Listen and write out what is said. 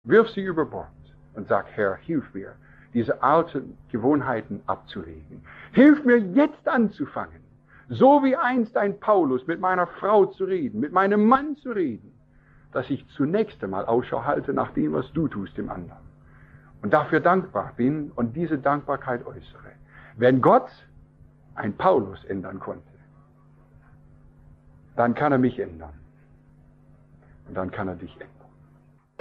Wirf sie über Bord und sag, Herr, hilf mir, diese alten Gewohnheiten abzulegen. Hilf mir jetzt anzufangen, so wie einst ein Paulus mit meiner Frau zu reden, mit meinem Mann zu reden, dass ich zunächst einmal Ausschau halte nach dem, was du tust im anderen. Und dafür dankbar bin und diese Dankbarkeit äußere. Wenn Gott ein Paulus ändern konnte, dann kann er mich ändern. Und dann kann er dich ändern.